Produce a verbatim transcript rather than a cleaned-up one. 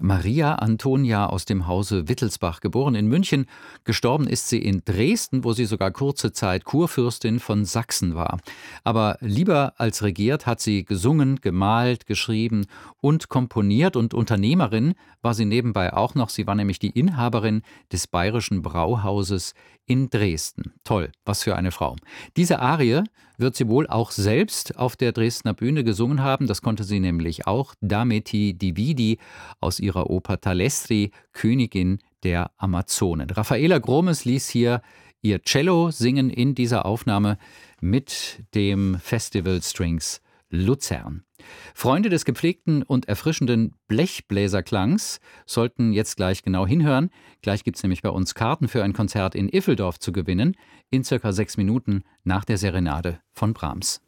Maria Antonia aus dem Hause Wittelsbach, geboren in München. Gestorben ist sie in Dresden, wo sie sogar kurze Zeit Kurfürstin von Sachsen war. Aber lieber als regiert hat sie gesungen, gemalt, geschrieben und komponiert. Und Unternehmerin war sie nebenbei auch noch. Sie war nämlich die Inhaberin des Bayerischen Brauhauses in Dresden. Toll, was für eine Frau. Diese Arie wird sie wohl auch selbst auf der Dresdner Bühne gesungen haben. Das konnte sie nämlich auch. Dameti Dividi aus ihrer Oper Talestri, Königin der Amazonen. Raffaela Gromes ließ hier ihr Cello singen in dieser Aufnahme mit dem Festival Strings Luzern. Freunde des gepflegten und erfrischenden Blechbläserklangs sollten jetzt gleich genau hinhören. Gleich gibt es nämlich bei uns Karten für ein Konzert in Iffeldorf zu gewinnen, in circa sechs Minuten nach der Serenade von Brahms.